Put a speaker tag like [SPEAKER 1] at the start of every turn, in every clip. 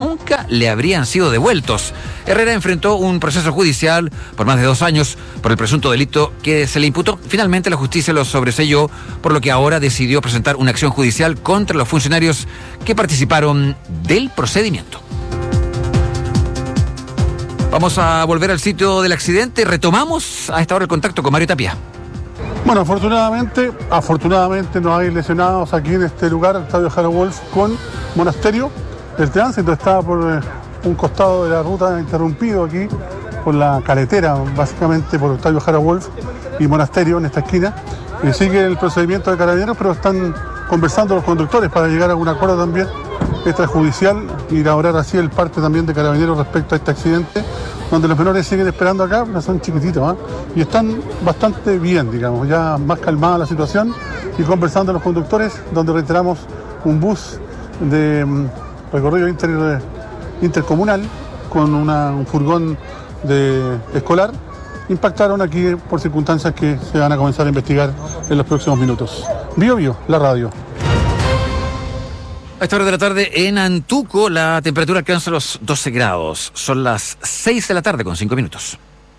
[SPEAKER 1] nunca le habrían sido devueltos. Herrera enfrentó un proceso judicial por más de 2 años por el presunto delito que se le imputó. Finalmente la justicia lo sobreseyó, por lo que ahora decidió presentar una acción judicial contra los funcionarios que participaron del procedimiento. Vamos a volver al sitio del accidente. Retomamos a esta hora el contacto con Mario Tapia.
[SPEAKER 2] Bueno, afortunadamente no hay lesionados aquí en este lugar, Octavio Jara Wolf con Monasterio. El tránsito está por un costado de la ruta interrumpido aquí, por la carretera, básicamente por Octavio Jara Wolf y Monasterio en esta esquina. Sigue el procedimiento de Carabineros, pero están conversando los conductores para llegar a un acuerdo también extrajudicial y elaborar así el parte también de Carabineros respecto a este accidente, donde los menores siguen esperando acá, pero son chiquititos, y están bastante bien, digamos, ya más calmada la situación, y conversando los conductores, donde reiteramos un bus de recorrido intercomunal con un furgón escolar, impactaron aquí por circunstancias que se van a comenzar a investigar en los próximos minutos. Bio, la radio.
[SPEAKER 1] A esta hora de la tarde en Antuco la temperatura alcanza los 12 grados. Son las 6 de la tarde con 5 minutos.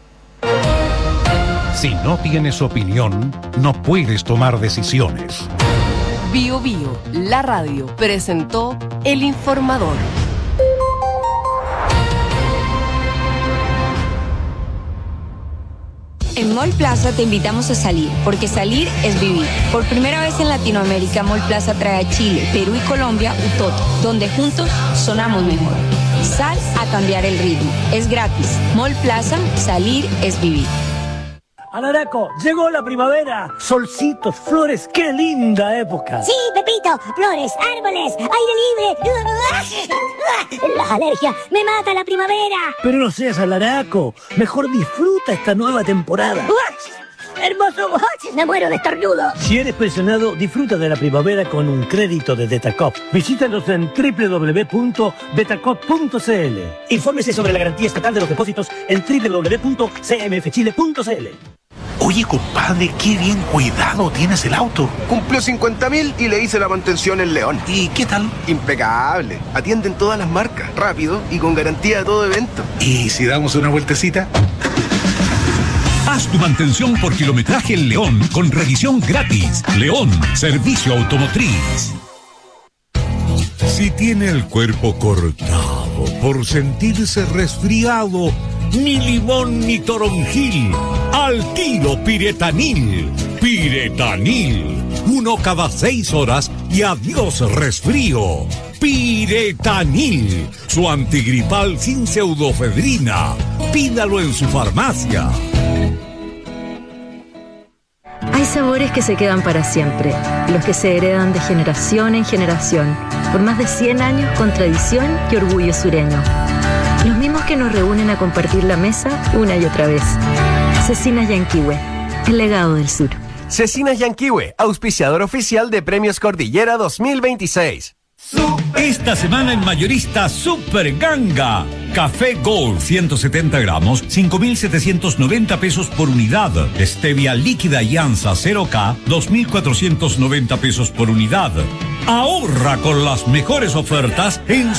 [SPEAKER 3] Si no tienes opinión, no puedes tomar decisiones.
[SPEAKER 4] Bio, la radio, presentó El Informador.
[SPEAKER 5] En Mall Plaza te invitamos a salir, porque salir es vivir. Por primera vez en Latinoamérica, Mall Plaza trae a Chile, Perú y Colombia Utoto, donde juntos sonamos mejor. Sal a cambiar el ritmo. Es gratis. Mall Plaza, salir es vivir.
[SPEAKER 6] Alaraco, llegó la primavera. Solcitos, flores, qué linda época.
[SPEAKER 7] Sí, Pepito, flores, árboles, aire libre. Las alergias, me mata la primavera.
[SPEAKER 6] Pero no seas alaraco, mejor disfruta esta nueva temporada.
[SPEAKER 7] Hermoso, me muero de estornudo.
[SPEAKER 6] Si eres pensionado, disfruta de la primavera con un crédito de Betacop. Visítanos en www.betacop.cl. Infórmese sobre la garantía estatal de los depósitos en www.cmfchile.cl.
[SPEAKER 8] Oye, compadre, qué bien cuidado tienes el auto.
[SPEAKER 9] Cumplió 50.000 y le hice la mantención en León.
[SPEAKER 8] ¿Y qué tal?
[SPEAKER 9] Impecable. Atienden todas las marcas, rápido y con garantía de todo evento.
[SPEAKER 8] ¿Y si damos una vueltecita?
[SPEAKER 3] Haz tu mantención por kilometraje en León con revisión gratis. León, servicio automotriz. Si tiene el cuerpo cortado por sentirse resfriado, ni limón ni toronjil, al tiro Piretanil. Piretanil, 1 cada 6 horas y adiós resfrío. Piretanil, su antigripal sin pseudofedrina. Pídalo en su farmacia.
[SPEAKER 10] Hay sabores que se quedan para siempre, los que se heredan de generación en generación, por más de 100 años con tradición y orgullo sureño. Los mismos que nos reúnen a compartir la mesa una y otra vez. Cecinas Yanquihue, el legado del sur.
[SPEAKER 11] Cecinas Yanquihue, auspiciador oficial de Premios Cordillera 2026.
[SPEAKER 3] Esta semana en Mayorista Super Ganga. Café Gold 170 gramos, 5.790 pesos por unidad. Stevia líquida Yanza 0K, 2.490 pesos por unidad. Ahorra con las mejores ofertas en